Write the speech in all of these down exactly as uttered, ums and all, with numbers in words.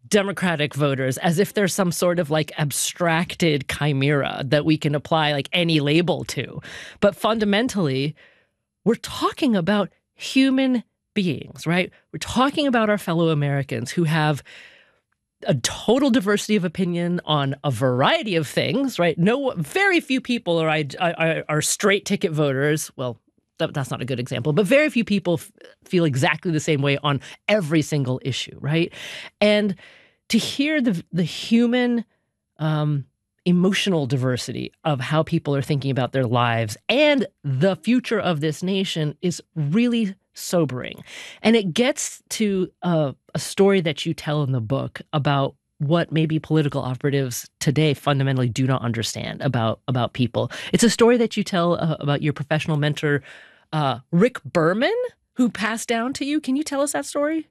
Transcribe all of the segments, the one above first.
Democratic voters as if there's some sort of like abstracted chimera that we can apply like any label to. But fundamentally, we're talking about human beings, right? We're talking about our fellow Americans who have a total diversity of opinion on a variety of things, right? No, very few people are, are, are straight ticket voters. Well, that, that's not a good example, but very few people f- feel exactly the same way on every single issue, right? And to hear the the human um, emotional diversity of how people are thinking about their lives and the future of this nation is really sobering. And it gets to uh, a story that you tell in the book about what maybe political operatives today fundamentally do not understand about, about people. It's a story that you tell uh, about your professional mentor, uh, Rick Berman, who passed down to you. Can you tell us that story?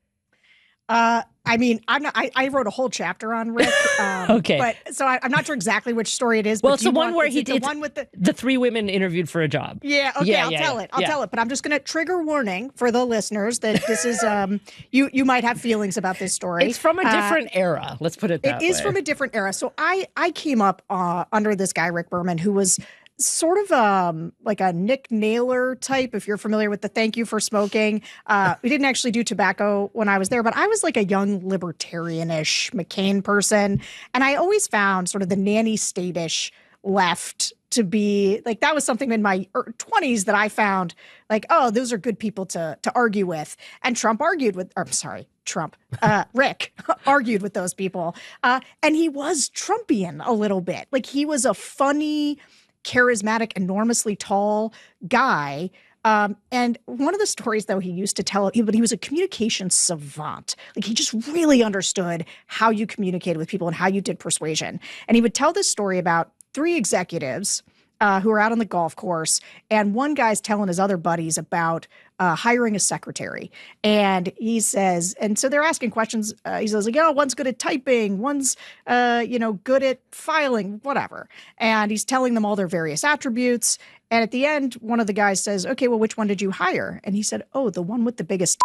Uh, I mean, I'm not, I, I wrote a whole chapter on Rick. Um, okay. But so I, I'm not sure exactly which story it is. Well, but it's the one want, where is he it the did one with the, the three women interviewed for a job. Yeah. Okay. Yeah, I'll yeah, tell yeah, it. I'll yeah. tell it. But I'm just going to trigger warning for the listeners that this is, um, you, you might have feelings about this story. It's from a different uh, era. Let's put it that way. It is from a different era. So I, I came up uh, under this guy, Rick Berman, who was sort of um, like a Nick Naylor type, if you're familiar with the Thank You for Smoking. Uh, we didn't actually do tobacco when I was there, but I was like a young libertarian-ish McCain person. And I always found sort of the nanny state-ish left to be like, that was something in my twenties that I found like, oh, those are good people to to argue with. And Trump argued with, or I'm sorry, Trump, uh, Rick argued with those people. Uh, and he was Trumpian a little bit. Like he was a funny, charismatic, enormously tall guy. Um, and one of the stories, though, he used to tell, but he was a communication savant. Like he just really understood how you communicated with people and how you did persuasion. And he would tell this story about three executives uh, who are out on the golf course. And one guy's telling his other buddies about uh, hiring a secretary. And he says, and so they're asking questions. Uh, he says, like, oh, one's good at typing. One's, uh, you know, good at filing, whatever. And he's telling them all their various attributes. And at the end, one of the guys says, okay, well, which one did you hire? And he said, oh, the one with the biggest.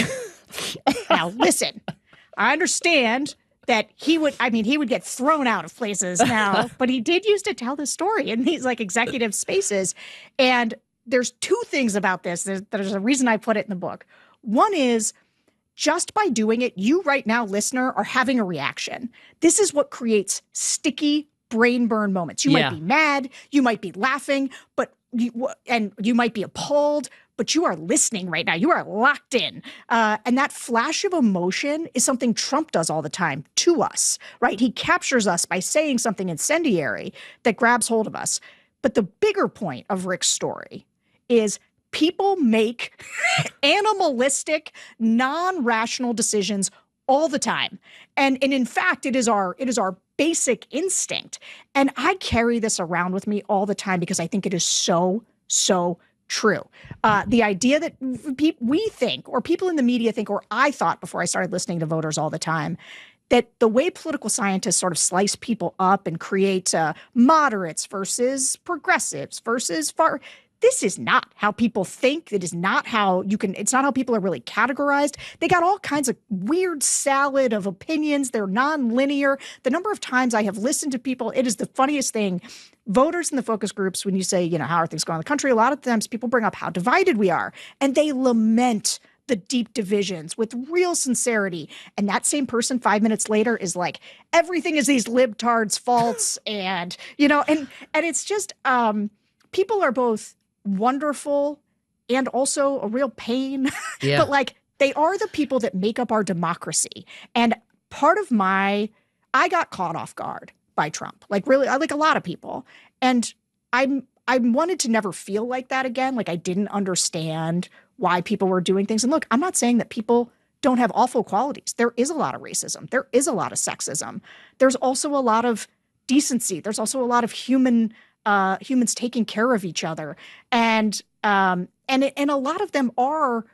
Now, listen, I understand that he would, I mean, he would get thrown out of places now, but he did used to tell this story in these like executive spaces. And there's two things about this. There's, there's a reason I put it in the book. One is just by doing it, you right now, listener, are having a reaction. This is what creates sticky brain burn moments. You Yeah. might be mad, you might be laughing, but you, and you might be appalled, but you are listening right now. You are locked in. Uh, and that flash of emotion is something Trump does all the time to us, right? He captures us by saying something incendiary that grabs hold of us. But the bigger point of Rick's story is people make animalistic, non-rational decisions all the time. And, and in fact, it is our it is our basic instinct. And I carry this around with me all the time because I think it is so, so true. Uh, the idea that pe- we think, or people in the media think, or I thought before I started listening to voters all the time, that the way political scientists sort of slice people up and create uh, moderates versus progressives versus far, this is not how people think. It is not how you can, it's not how people are really categorized. They got all kinds of weird salad of opinions. They're non-linear. The number of times I have listened to people, it is the funniest thing. Voters in the focus groups, when you say, you know, how are things going in the country, a lot of times people bring up how divided we are. And they lament the deep divisions with real sincerity. And that same person five minutes later is like, everything is these libtards' faults. and, you know, and and it's just, um, people are both wonderful and also a real pain. Yeah. But like, they are the people that make up our democracy. And part of my, I got caught off guard by Trump, like really, like a lot of people. And I'm, I wanted to never feel like that again. Like I didn't understand why people were doing things. And look, I'm not saying that people don't have awful qualities. There is a lot of racism. There is a lot of sexism. There's also a lot of decency. There's also a lot of human Uh, humans taking care of each other, and um, and it, and a lot of them are.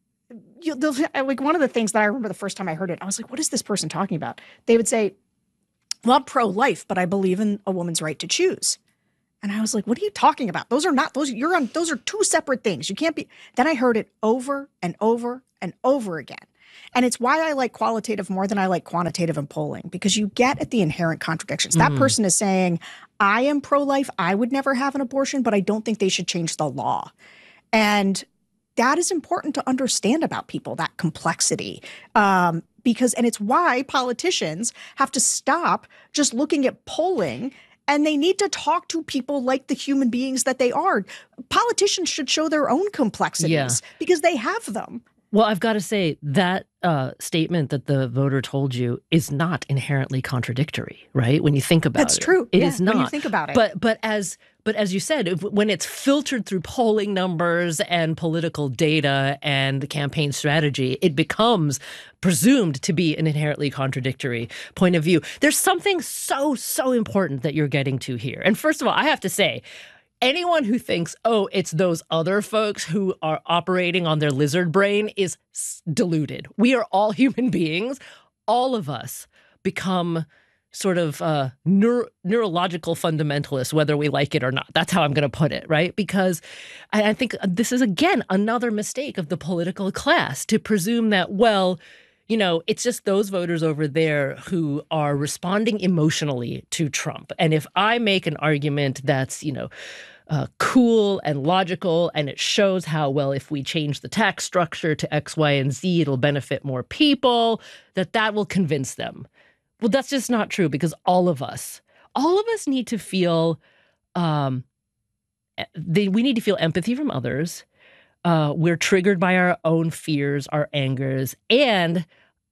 You, like one of the things that I remember the first time I heard it, I was like, "What is this person talking about?" They would say, "Well, I'm pro-life, but I believe in a woman's right to choose." And I was like, "What are you talking about? Those are not those. You're on. Those are two separate things. You can't be." Then I heard it over and over and over again. And it's why I like qualitative more than I like quantitative in polling, because you get at the inherent contradictions. Mm. That person is saying, I am pro-life, I would never have an abortion, but I don't think they should change the law. And that is important to understand about people, that complexity. Um, because, and it's why politicians have to stop just looking at polling, and they need to talk to people like the human beings that they are. Politicians should show their own complexities yeah. because they have them. Well, I've got to say that uh, statement that the voter told you is not inherently contradictory, right? When you think about That's it, that's true. It yeah, is not. When you think about it, but but as but as you said, if, when it's filtered through polling numbers and political data and the campaign strategy, it becomes presumed to be an inherently contradictory point of view. There's something so so important that you're getting to here, and first of all, I have to say, anyone who thinks, oh, it's those other folks who are operating on their lizard brain is deluded. We are all human beings. All of us become sort of uh, neuro- neurological fundamentalists, whether we like it or not. That's how I'm going to put it, right? Because I, I think this is, again, another mistake of the political class to presume that, well, you know, it's just those voters over there who are responding emotionally to Trump. And if I make an argument that's, you know, uh, cool and logical, and it shows how, well, if we change the tax structure to X, Y, and Z, it'll benefit more people, that that will convince them. Well, that's just not true, because all of us, all of us need to feel, um, they, we need to feel empathy from others. Uh, we're triggered by our own fears, our angers, and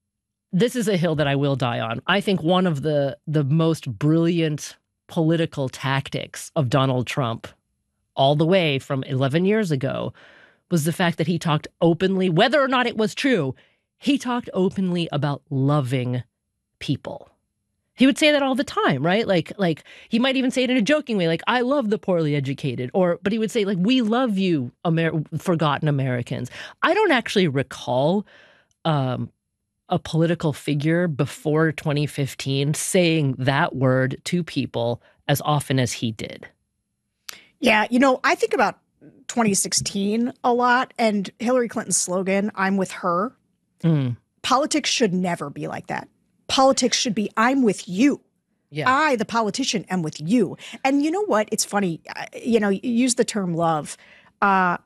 this is a hill that I will die on. I think one of the the most brilliant political tactics of Donald Trump, all the way from eleven years ago, was the fact that he talked openly, whether or not it was true, he talked openly about loving people. He would say that all the time, right? Like, like he might even say it in a joking way, like, I love the poorly educated, or, but he would say, like, we love you, Amer- forgotten Americans. I don't actually recall um, a political figure before twenty fifteen saying that word to people as often as he did. Yeah, you know, I think about twenty sixteen a lot, and Hillary Clinton's slogan, I'm with her. Mm. Politics should never be like that. Politics should be, I'm with you. Yeah. I, the politician, am with you. And you know what? It's funny, you know, you use the term love. Uh,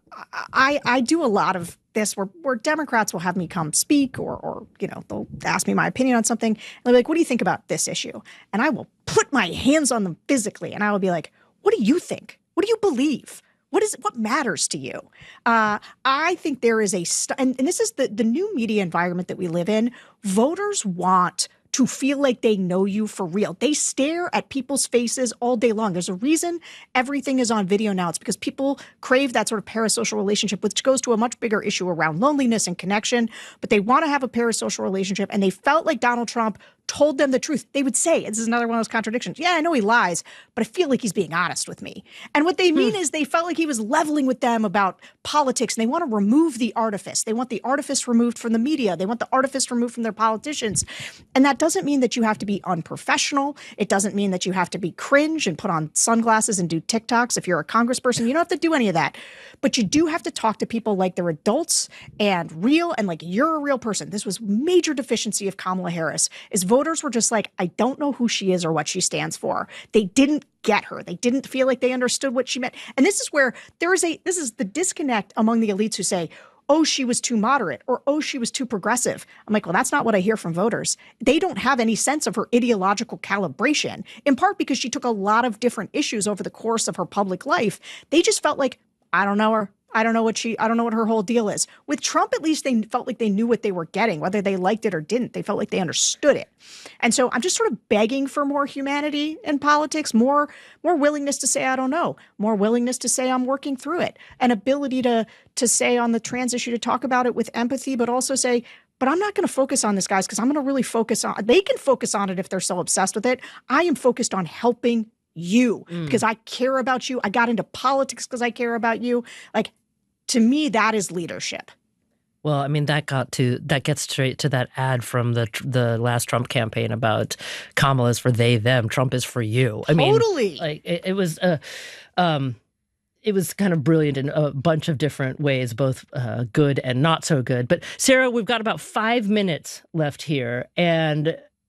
I I do a lot of this where, where Democrats will have me come speak, or, or, you know, they'll ask me my opinion on something. And they'll be like, what do you think about this issue? And I will put my hands on them physically. And I will be like, what do you think? What do you believe? What is what matters to you? Uh, I think there is a st- and, and this is the, the new media environment that we live in. Voters want to feel like they know you for real. They stare at people's faces all day long. There's a reason everything is on video now. It's because people crave that sort of parasocial relationship, which goes to a much bigger issue around loneliness and connection. But they want to have a parasocial relationship, and they felt like Donald Trump told them the truth. They would say, this is another one of those contradictions. Yeah, I know he lies, but I feel like he's being honest with me. And what they mean hmm. is they felt like he was leveling with them about politics, and they want to remove the artifice. They want the artifice removed from the media. They want the artifice removed from their politicians. And that doesn't mean that you have to be unprofessional. It doesn't mean that you have to be cringe and put on sunglasses and do TikToks. If you're a congressperson, you don't have to do any of that. But you do have to talk to people like they're adults and real, and like you're a real person. This was major deficiency of Kamala Harris, is voters were just like, I don't know who she is or what she stands for. They didn't get her. They didn't feel like they understood what she meant. And this is where there is a, this is the disconnect among the elites who say, oh, she was too moderate, or oh, she was too progressive. I'm like, well, that's not what I hear from voters. They don't have any sense of her ideological calibration, in part because she took a lot of different issues over the course of her public life. They just felt like, I don't know her. I don't know what she, I don't know what her whole deal is. With Trump, at least they felt like they knew what they were getting, whether they liked it or didn't. They felt like they understood it. And so I'm just sort of begging for more humanity in politics, more, more willingness to say, I don't know, more willingness to say I'm working through it, an ability to, to say on the trans issue, to talk about it with empathy, but also say, but I'm not going to focus on this, guys, because I'm going to really focus on, they can focus on it if they're so obsessed with it. I am focused on helping you mm. because I care about you. I got into politics because I care about you. Like, to me, that is leadership. Well, I mean, that got to that gets straight to that ad from the the last Trump campaign about Kamala is for they, them. Trump is for you. I totally. mean, like it, it was, uh, um, it was kind of brilliant in a bunch of different ways, both uh, good and not so good. But Sarah, we've got about five minutes left here, and